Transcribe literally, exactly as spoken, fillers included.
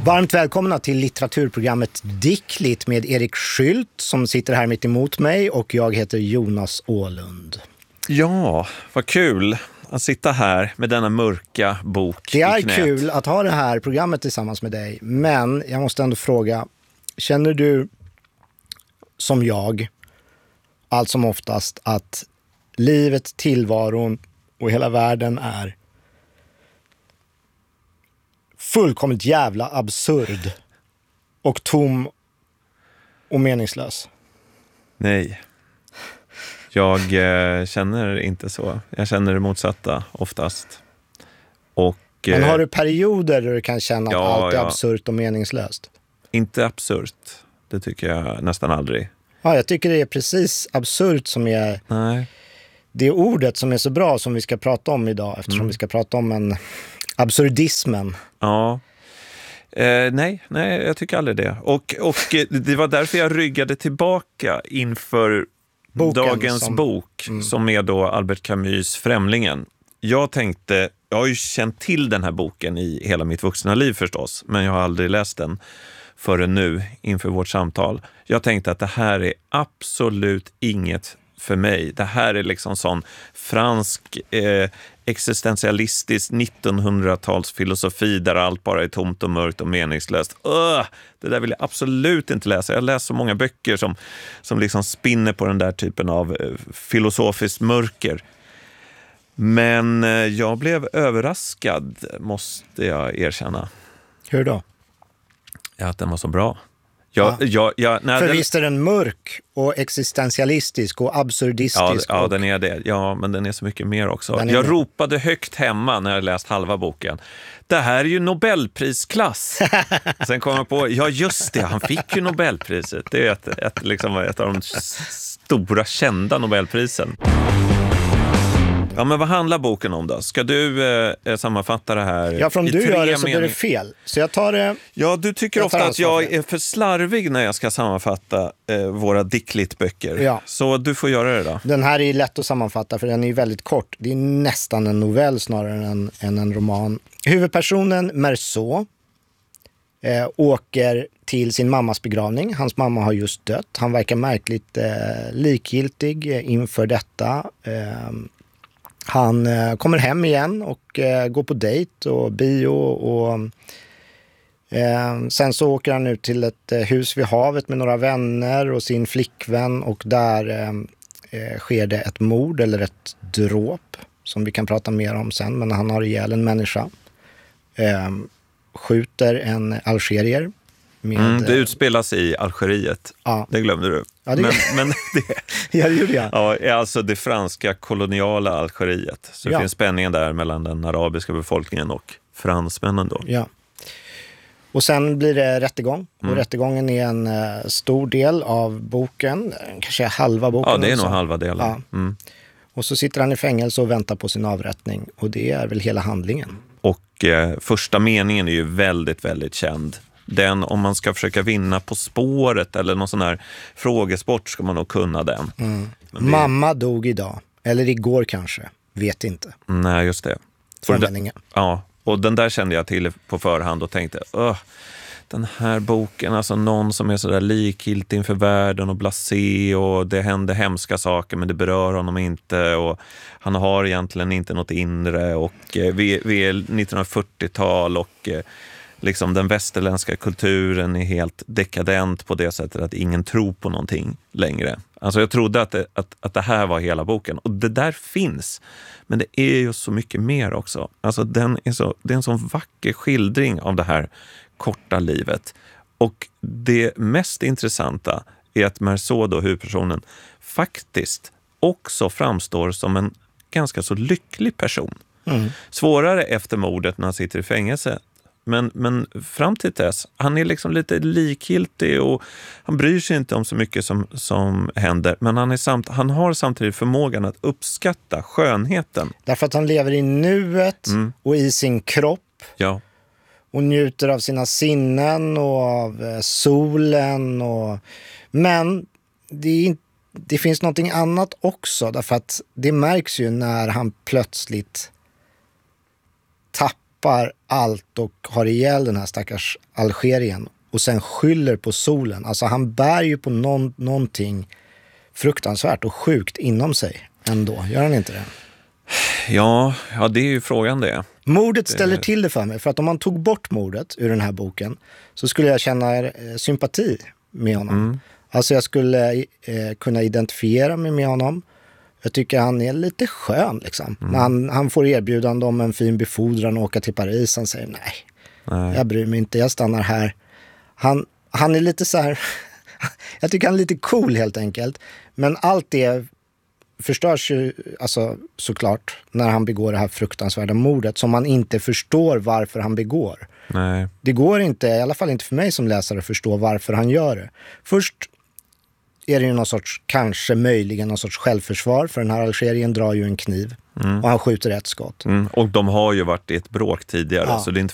Varmt välkomna till litteraturprogrammet Dickligt med Erik Skylt som sitter här mitt emot mig, och jag heter Jonas Åhlund. Ja, vad kul att sitta här med denna mörka bok Det är i knät. kul att ha det här programmet tillsammans med dig, men jag måste ändå fråga, känner du som jag allt som oftast att livet, tillvaron och hela världen är fullkomligt jävla absurd och tom och meningslös? Nej, jag eh, känner inte så. Jag känner det motsatta oftast. Och, eh, Men har du perioder där du kan känna att ja, allt är ja. absurt och meningslöst? Inte absurt, det tycker jag nästan aldrig. Ja, jag tycker det är precis absurt som är Nej. det ordet som är så bra som vi ska prata om idag, eftersom Mm. vi ska prata om en absurdismen. Ja. Eh, nej, nej, jag tycker aldrig det. Och, och eh, det var därför jag ryggade tillbaka inför Boken dagens som- bok, Mm. som är då Albert Camus' Främlingen. Jag tänkte, jag har ju känt till den här boken i hela mitt vuxna liv förstås, men jag har aldrig läst den förrän nu inför vårt samtal. Jag tänkte att det här är absolut inget för mig. Det här är liksom sån fransk eh, existentialistisk nittonhundratalsfilosofi där allt bara är tomt och mörkt och meningslöst. Öh, det där vill jag absolut inte läsa. Jag har läst så många böcker som, som liksom spinner på den där typen av eh, filosofiskt mörker. Men eh, jag blev överraskad, måste jag erkänna. Hur då? Ja, att den var så bra. Jag, Ja. jag, jag, när För den, visst är den mörk och existentialistisk och absurdistisk. ja, ja, och... den är det. Ja, men den är så mycket mer också. Den är Jag det. ropade högt hemma när jag läst halva boken. Det här är ju Nobelprisklass. Sen kom jag på, ja just det, han fick ju Nobelpriset. Det är ett, ett, liksom ett av de s- stora kända Nobelprisen. Ja, men vad handlar boken om då? Ska du eh, sammanfatta det här Ja, från i du tre gör det så blir meningar? det fel. Så jag tar det... Ja, du tycker Jag tar ofta att ansvar för jag det. är för slarvig när jag ska sammanfatta eh, våra Dicklit-böcker. Ja. Så du får göra det då. Den här är lätt att sammanfatta för den är väldigt kort. Det är nästan en novell snarare än, än en roman. Huvudpersonen Merceau eh, åker till sin mammas begravning. Hans mamma har just dött. Han verkar märkligt eh, likgiltig eh, inför detta. Eh, han eh, kommer hem igen och eh, går på dejt och bio och eh, sen så åker han ut till ett eh, hus vid havet med några vänner och sin flickvän, och där eh, eh, sker det ett mord eller ett dråp som vi kan prata mer om sen, men han har ihjäl en människa. Eh, skjuter en algerier med... Mm, det utspelas i Algeriet. Ja. Det glömde du. Ja, det- Men, men det Ja, det gjorde jag. ja, är alltså det franska koloniala Algeriet. Så det Ja. finns spänningen där mellan den arabiska befolkningen och fransmännen då. Ja. Och sen blir det rättegång. Mm. Och rättegången är en eh, stor del av boken. Kanske halva boken. Ja, det är också. nog halva delen. Ja. Mm. Och så sitter han i fängelse och väntar på sin avrättning. Och det är väl hela handlingen. Och eh, första meningen är ju väldigt, väldigt känd. Den, om man ska försöka vinna På spåret eller någon sån här frågesport, ska man nog kunna den. Mm. Men det- Mamma dog idag. Eller igår kanske. Vet inte. Nej, just det. Från Och det- meningen. Ja, och den där kände jag till på förhand och tänkte, öh, den här boken, alltså någon som är sådär likgiltig inför världen och blasé, och det händer hemska saker men det berör honom inte, och han har egentligen inte något inre, och eh, vi, vi är nittonhundrafyrtiotal och eh, liksom den västerländska kulturen är helt dekadent på det sättet att ingen tror på någonting längre. Alltså jag trodde att det, att, att det här var hela boken, och det där finns, men det är ju så mycket mer också. Alltså den är så, det är en sån vacker skildring av det här korta livet. Och det mest intressanta är att Merceau, då, huvudpersonen, faktiskt också framstår som en ganska så lycklig person. Mm. Svårare efter mordet när han sitter i fängelse. Men, men fram till dess, han är liksom lite likgiltig och han bryr sig inte om så mycket som, som händer. Men han, är samt, han har samtidigt förmågan att uppskatta skönheten. Därför att han lever i nuet Mm. och i sin kropp. Ja. Och njuter av sina sinnen och av eh, solen. Och... Men det, är in... det finns någonting annat också. Därför att det märks ju när han plötsligt tappar tappar allt och har ihjäl den här stackars Algerien och sen skyller på solen. Alltså han bär ju på någon, någonting fruktansvärt och sjukt inom sig ändå. Gör han inte det? Ja, ja det är ju frågan det. Mordet ställer till det för mig. För att om man tog bort mordet ur den här boken så skulle jag känna eh, sympati med honom. Mm. Alltså jag skulle eh, kunna identifiera mig med honom. Jag tycker han är lite skön liksom. Mm. Han, han får erbjudande om en fin befordran och åka till Paris. Han säger nej, nej, jag bryr mig inte, jag stannar här. Han, han är lite så här, jag tycker han är lite cool helt enkelt. Men allt det förstörs ju alltså, såklart när han begår det här fruktansvärda mordet som man inte förstår varför han begår. Nej. Det går inte, i alla fall inte för mig som läsare, att förstå varför han gör det. Först är det ju någon sorts, kanske möjligen någon sorts självförsvar, för den här Algerien drar ju en kniv mm. och han skjuter ett skott. Mm. Och de har ju varit i ett bråk tidigare, ja. Så det är inte